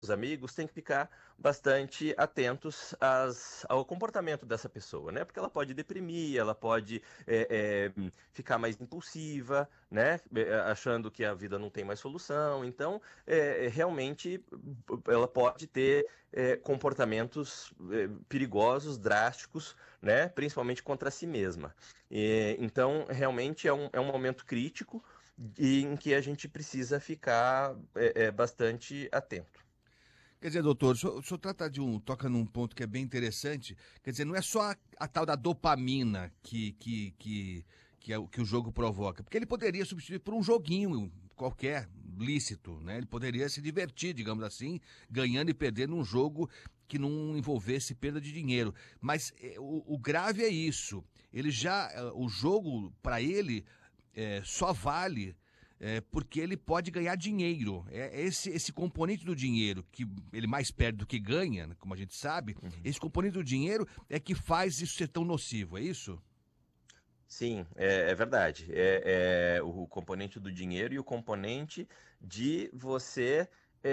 os amigos têm que ficar bastante atentos ao comportamento dessa pessoa, né? Porque ela pode deprimir, ela pode ficar mais impulsiva, né? Achando que a vida não tem mais solução. Então, realmente, ela pode ter comportamentos perigosos, drásticos, né? Principalmente contra si mesma. Então, realmente é um momento crítico em que a gente precisa ficar bastante atento. Quer dizer, doutor, o senhor toca num ponto que é bem interessante. Quer dizer, não é só a tal da dopamina que o jogo provoca. Porque ele poderia substituir por um joguinho qualquer, lícito, né? Ele poderia se divertir, digamos assim, ganhando e perdendo um jogo que não envolvesse perda de dinheiro. Mas o grave é isso. O jogo, para ele, só vale porque ele pode ganhar dinheiro. É esse componente do dinheiro que ele mais perde do que ganha, né, como a gente sabe, Uhum. esse componente do dinheiro é que faz isso ser tão nocivo, é isso? Sim, é verdade. É o componente do dinheiro e o componente de você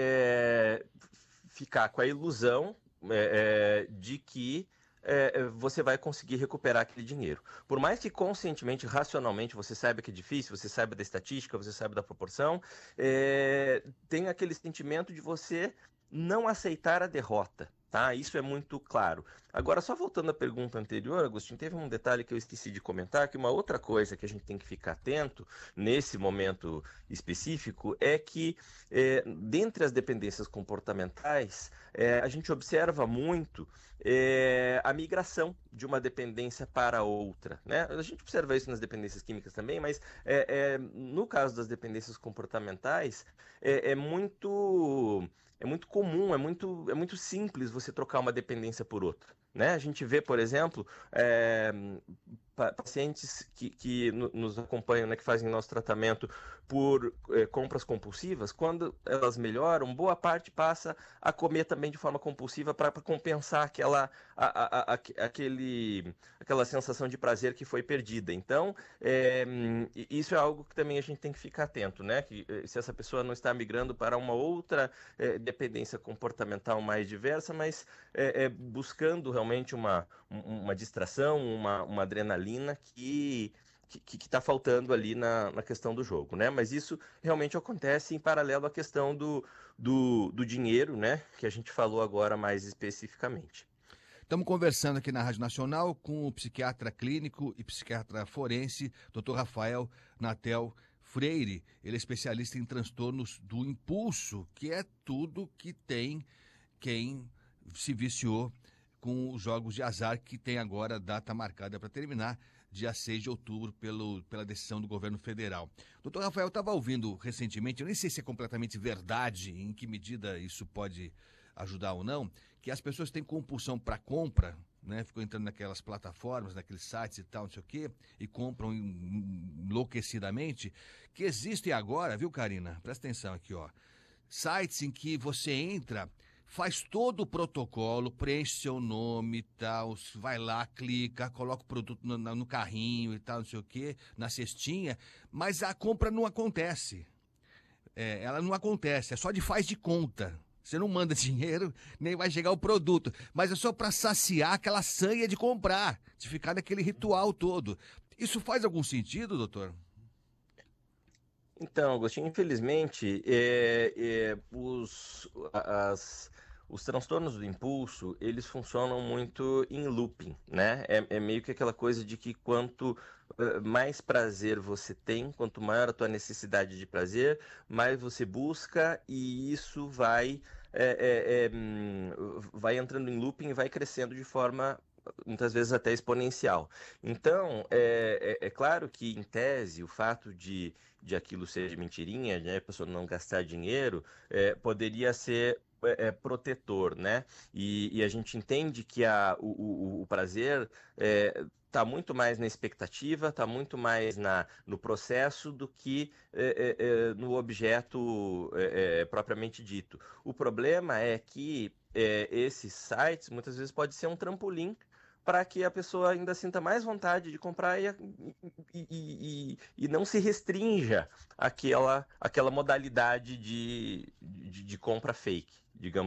ficar com a ilusão de que você vai conseguir recuperar aquele dinheiro. Por mais que conscientemente, racionalmente, você saiba que é difícil, você saiba da estatística, você saiba da proporção, tem aquele sentimento de você não aceitar a derrota. Tá? Isso é muito claro. Agora, só voltando à pergunta anterior, Agostinho, teve um detalhe que eu esqueci de comentar, que uma outra coisa que a gente tem que ficar atento nesse momento específico é que, dentre as dependências comportamentais, a gente observa muito a migração de uma dependência para outra, né? A gente observa isso nas dependências químicas também, mas no caso das dependências comportamentais, é, é muito é muito comum, é muito simples você trocar uma dependência por outra. Né? A gente vê, por exemplo, pacientes que nos acompanham, né, que fazem nosso tratamento por compras compulsivas, quando elas melhoram, boa parte passa a comer também de forma compulsiva para compensar aquela sensação de prazer que foi perdida. Então, isso é algo que também a gente tem que ficar atento, né? Que se essa pessoa não está migrando para uma outra dependência comportamental mais diversa, mas buscando realmente uma distração, uma adrenalina que está faltando ali na questão do jogo, né? Mas isso realmente acontece em paralelo à questão do dinheiro, né? Que a gente falou agora mais especificamente. Estamos conversando aqui na Rádio Nacional com o psiquiatra clínico e psiquiatra forense, Dr. Rafael Natel Freire. Ele é especialista em transtornos do impulso, que é tudo que tem quem se viciou com os jogos de azar, que tem agora a data marcada para terminar, dia 6 de outubro, pela decisão do governo federal. Doutor Rafael, eu estava ouvindo recentemente, eu nem sei se é completamente verdade, em que medida isso pode ajudar ou não, que as pessoas têm compulsão para compra, né? Ficam entrando naquelas plataformas, naqueles sites e tal, não sei o quê, e compram enlouquecidamente, que existem agora, viu, Karina? Presta atenção aqui, ó. Sites em que você entra, faz todo o protocolo, preenche seu nome e tal, vai lá, clica, coloca o produto no carrinho e tal, não sei o quê, na cestinha, mas a compra não acontece. Ela não acontece, é só de faz de conta. Você não manda dinheiro, nem vai chegar o produto, mas é só para saciar aquela sanha de comprar, de ficar naquele ritual todo. Isso faz algum sentido, doutor? Então, Agostinho, infelizmente, os transtornos do impulso, eles funcionam muito em looping, né? É meio que aquela coisa de que quanto mais prazer você tem, quanto maior a tua necessidade de prazer, mais você busca e isso vai entrando em looping e vai crescendo de forma muitas vezes até exponencial. Então, é claro que, em tese, o fato de aquilo ser de mentirinha, né, a pessoa não gastar dinheiro, poderia ser protetor, né? E a gente entende que o prazer está muito mais na expectativa, está muito mais no processo do que no objeto propriamente dito. O problema é que esses sites muitas vezes pode ser um trampolim para que a pessoa ainda sinta mais vontade de comprar e não se restrinja àquela modalidade de compra fake, digamos.